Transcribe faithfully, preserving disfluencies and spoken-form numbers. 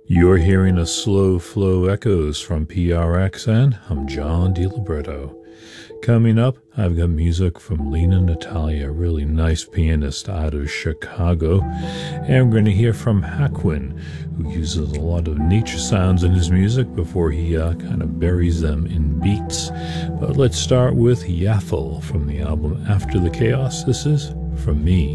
You're hearing a slow flow echoes from P R X N. I'm John DiLibretto. Coming up, I've got music from Lena Natalia, a really nice pianist out of Chicago. And we're going to hear from Hakwin, who uses a lot of nature sounds in his music before he uh, kind of buries them in beats. But let's start with Yaffle from the album After the Chaos. This is From Me.